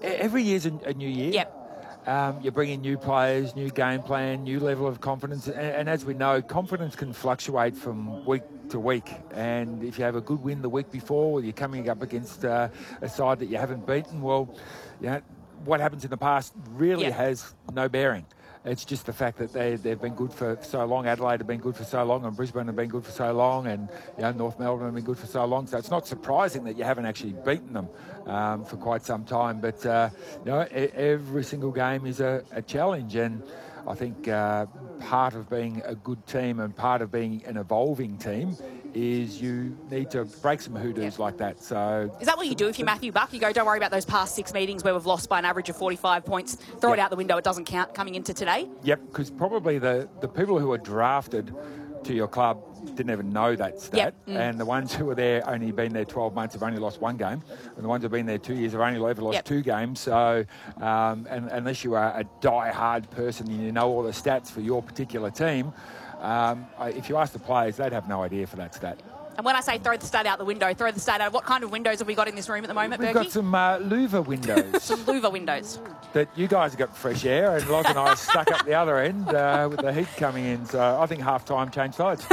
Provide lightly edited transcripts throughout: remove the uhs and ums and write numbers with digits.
every year's a new year. Yep. You bring in new players, new game plan, new level of confidence. And as we know, confidence can fluctuate from week to week. And if you have a good win the week before, or you're coming up against a side that you haven't beaten, well, what happens in the past really has no bearing. It's just the fact that they've been good for so long. Adelaide have been good for so long, and Brisbane have been good for so long, and North Melbourne have been good for so long. So it's not surprising that you haven't actually beaten them for quite some time. But every single game is a challenge, and I think part of being a good team and part of being an evolving team is you need to break some hoodoos like that. So is that what you do if you're Matthew Buck? You go, don't worry about those past 6 meetings where we've lost by an average of 45 points. Throw it out the window. It doesn't count coming into today. Yep, because probably the people who are drafted to your club didn't even know that stat. And the ones who are there only been there 12 months have only lost 1 game. And the ones who have been there 2 years have only ever lost 2 games. So and unless you are a die-hard person and you know all the stats for your particular team, if you ask the players, they'd have no idea for that stat. And when I say throw the stat out the window, throw the stat out, what kind of windows have we got in this room at the moment, We've Berkey? got some louver windows. Some louver windows. That you guys have got fresh air, and Loz and I are stuck up the other end with the heat coming in. So I think half-time change sides.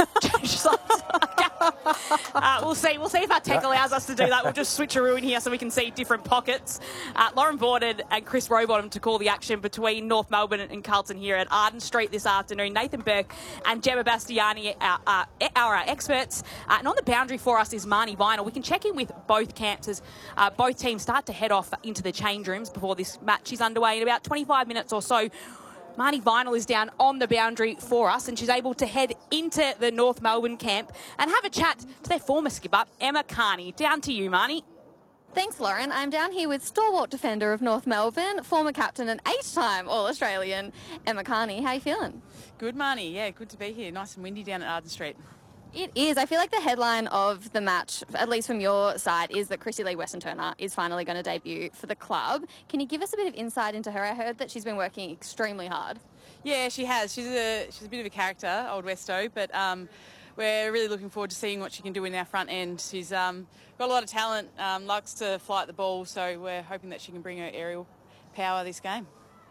We'll see if our tech allows us to do that. We'll just switcheroo in here so we can see different pockets. Lauren Borden and Chris Rowbottom to call the action between North Melbourne and Carlton here at Arden Street this afternoon. Nathan Burke and Gemma Bastiani are our experts. And on the boundary for us is Marnie Vinyl. We can check in with both camps as both teams start to head off into the change rooms before this match is underway in about 25 minutes or so. Marnie Vinyl is down on the boundary for us, and she's able to head into the North Melbourne camp and have a chat to their former skipper, Emma Kearney. Down to you, Marnie. Thanks, Lauren. I'm down here with stalwart defender of North Melbourne, former captain and 8-time All-Australian, Emma Kearney. How are you feeling? Good, Marnie. Yeah, good to be here. Nice and windy down at Arden Street. It is. I feel like the headline of the match, at least from your side, is that Chrissy Lee Weston-Turner is finally going to debut for the club. Can you give us a bit of insight into her? I heard that she's been working extremely hard. Yeah, she has. She's a bit of a character, old Westo, but we're really looking forward to seeing what she can do in our front end. She's got a lot of talent, likes to fly at the ball, so we're hoping that she can bring her aerial power this game.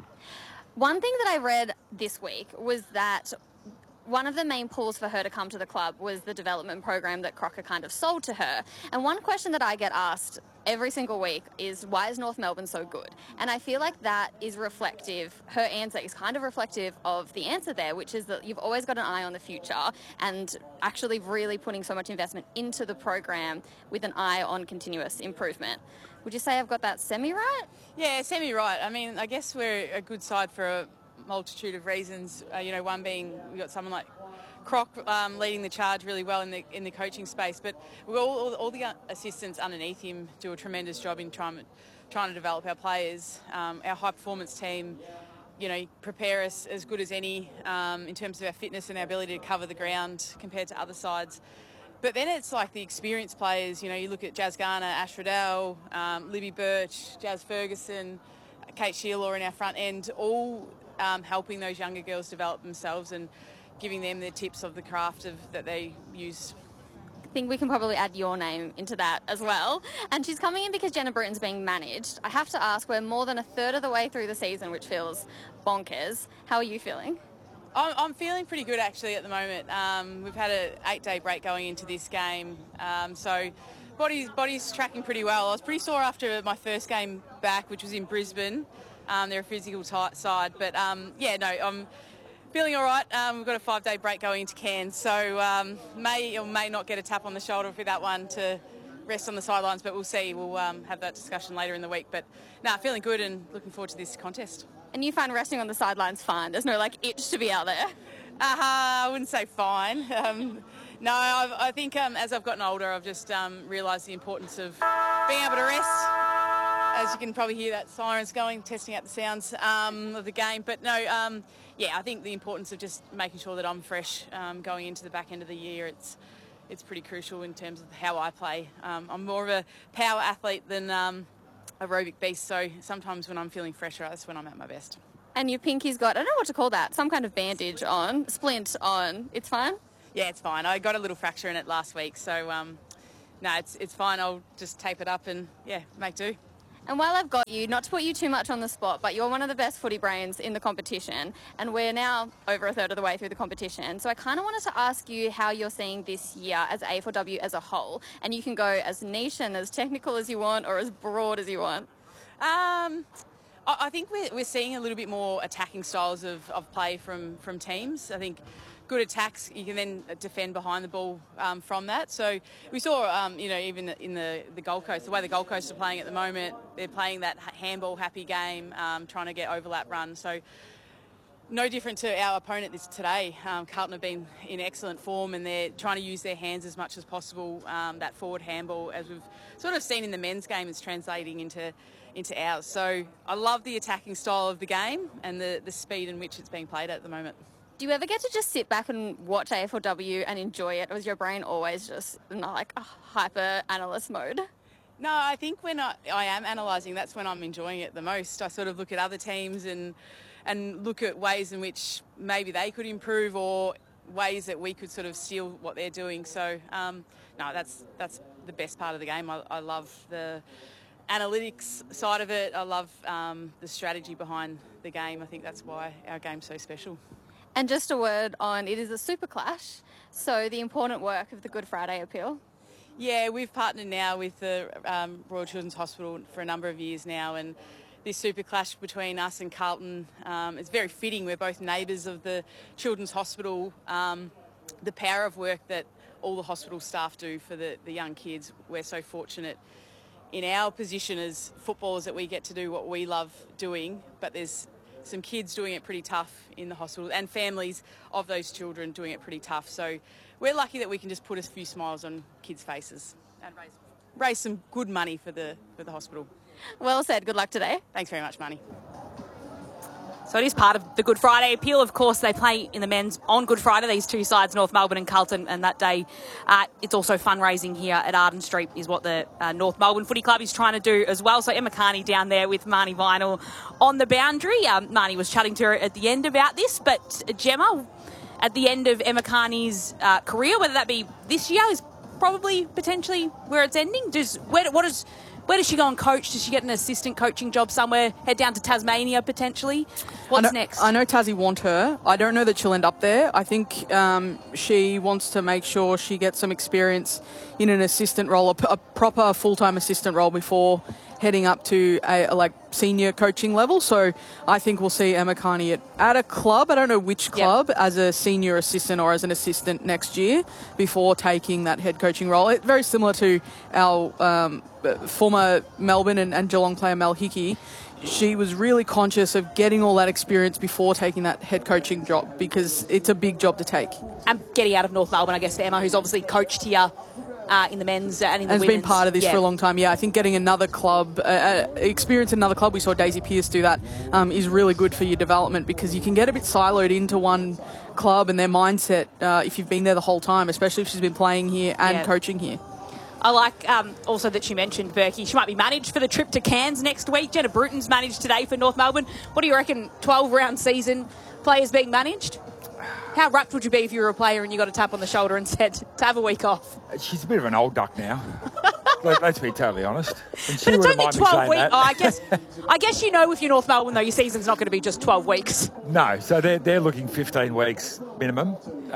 One thing that I read this week was that one of the main pulls for her to come to the club was the development program that Crocker kind of sold to her. And one question that I get asked every single week is, why is North Melbourne so good? And I feel like that is reflective, her answer is kind of reflective of the answer there, which is that you've always got an eye on the future and actually really putting so much investment into the program with an eye on continuous improvement. Would you say I've got that semi-right? Yeah, semi-right. I mean, I guess we're a good side for a multitude of reasons. One being we've got someone like Croc leading the charge really well in the coaching space, but all the assistants underneath him do a tremendous job in trying to develop our players. Our high performance team, prepare us as good as any in terms of our fitness and our ability to cover the ground compared to other sides. But then it's like the experienced players. You look at Jazz Garner, Ash Riddell, Libby Birch, Jazz Ferguson, Kate Shearlaw in our front end, all helping those younger girls develop themselves and giving them the tips of the craft that they use. I think we can probably add your name into that as well. And she's coming in because Jenna Bruton's being managed. I have to ask, we're more than a third of the way through the season, which feels bonkers. How are you feeling? I'm feeling pretty good actually at the moment. We've had an 8-day break going into this game, so body's tracking pretty well. I was pretty sore after my first game back, which was in Brisbane. They're a physical side, but I'm feeling all right. We've got a 5-day break going into Cairns, so may or may not get a tap on the shoulder for that one to rest on the sidelines, but we'll see. We'll have that discussion later in the week. But feeling good and looking forward to this contest. And you find resting on the sidelines fine? There's no itch to be out there? I wouldn't say fine. No, I think as I've gotten older, I've just realised the importance of being able to rest. As you can probably hear that sirens going, testing out the sounds of the game. But no, I think the importance of just making sure that I'm fresh going into the back end of the year, it's pretty crucial in terms of how I play. I'm more of a power athlete than aerobic beast, so sometimes when I'm feeling fresher, that's when I'm at my best. And your pinky's got, I don't know what to call that, some kind of bandage on, splint on. It's fine? Yeah, it's fine. I got a little fracture in it last week, so no, it's fine. I'll just tape it up and make do. And while I've got you, not to put you too much on the spot, but you're one of the best footy brains in the competition, and we're now over a third of the way through the competition. So I kind of wanted to ask you how you're seeing this year as A4W as a whole, and you can go as niche and as technical as you want or as broad as you want. I think we're seeing a little bit more attacking styles of play from teams. I think good attacks, you can then defend behind the ball from that. So we saw, even in the Gold Coast, the way the Gold Coast are playing at the moment, they're playing that handball happy game, trying to get overlap runs. So no different to our opponent today. Carlton have been in excellent form and they're trying to use their hands as much as possible. That forward handball, as we've sort of seen in the men's game, is translating into ours. So I love the attacking style of the game and the speed in which it's being played at the moment. Do you ever get to just sit back and watch A4W and enjoy it, or is your brain always just in like a hyper analyst mode? No, I think when I am analysing, that's when I'm enjoying it the most. I sort of look at other teams and look at ways in which maybe they could improve or ways that we could sort of steal what they're doing. So, that's the best part of the game. I love the analytics side of it. I love the strategy behind the game. I think that's why our game's so special. And just a word on, it is a super clash, so the important work of the Good Friday appeal. Yeah, we've partnered now with the Royal Children's Hospital for a number of years now, and this super clash between us and Carlton is very fitting. We're both neighbours of the Children's Hospital. The power of work that all the hospital staff do for the young kids, we're so fortunate in our position as footballers that we get to do what we love doing, but there's some kids doing it pretty tough in the hospital and families of those children doing it pretty tough. So we're lucky that we can just put a few smiles on kids' faces and raise some good money for the hospital. Well said. Good luck today. Thanks very much, Marnie. So it is part of the Good Friday appeal. Of course, they play in the men's on Good Friday, these two sides, North Melbourne and Carlton, and that day it's also fundraising here at Arden Street is what the North Melbourne Footy Club is trying to do as well. So Emma Carney down there with Marnie Vinyl on the boundary. Marnie was chatting to her at the end about this, but Gemma, at the end of Emma Carney's career, whether that be this year, is probably potentially where it's ending. Where does she go and coach? Does she get an assistant coaching job somewhere? Head down to Tasmania potentially? What's next? I know Tassie want her. I don't know that she'll end up there. I think she wants to make sure she gets some experience in an assistant role, a proper full-time assistant role before heading up to a senior coaching level. So I think we'll see Emma Carney at a club, I don't know which club, as a senior assistant or as an assistant next year before taking that head coaching role. It's very similar to our former Melbourne and Geelong player Mel Hickey. She was really conscious of getting all that experience before taking that head coaching job because it's a big job to take. And getting out of North Melbourne, I guess, for Emma, who's obviously coached here in the men's and in the women's. Has been part of this for a long time. Yeah, I think getting another club, experience in another club, we saw Daisy Pearce do that, is really good for your development because you can get a bit siloed into one club and their mindset if you've been there the whole time, especially if she's been playing here and coaching here. I like also that she mentioned Berkey. She might be managed for the trip to Cairns next week. Jenna Bruton's managed today for North Melbourne. What do you reckon, 12-round season, players being managed? How rapt would you be if you were a player and you got a tap on the shoulder and said to have a week off? She's a bit of an old duck now. Let's be totally honest. And she but it's only mind 12 weeks. Oh, I guess you know with your North Melbourne, though, your season's not going to be just 12 weeks. No, so they're looking 15 weeks minimum.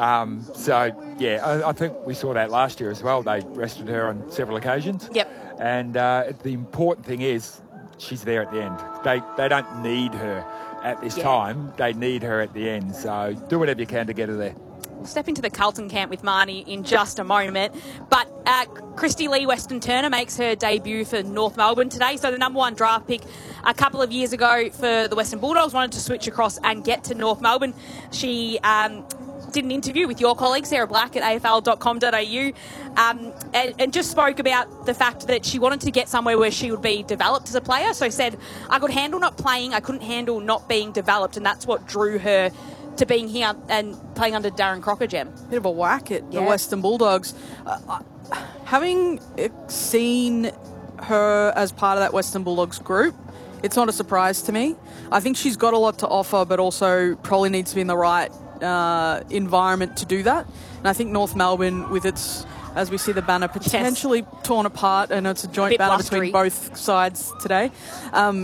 I think we saw that last year as well. They rested her on several occasions. Yep. And the important thing is she's there at the end. They don't need her at this time. They need her at the end. So do whatever you can to get her there. We'll step into the Carlton camp with Marnie in just a moment. But Christy Lee Weston Turner makes her debut for North Melbourne today. So the number one draft pick a couple of years ago for the Western Bulldogs wanted to switch across and get to North Melbourne. She did an interview with your colleague Sarah Black at afl.com.au and just spoke about the fact that she wanted to get somewhere where she would be developed as a player. So said, I could handle not playing, I couldn't handle not being developed, and that's what drew her to being here and playing under Darren Crocker, Gem. Bit of a whack at the Western Bulldogs. Having seen her as part of that Western Bulldogs group, it's not a surprise to me. I think she's got a lot to offer, but also probably needs to be in the right environment to do that. And I think North Melbourne, with its as we see the banner potentially torn apart, and it's a joint banner blustery between both sides today.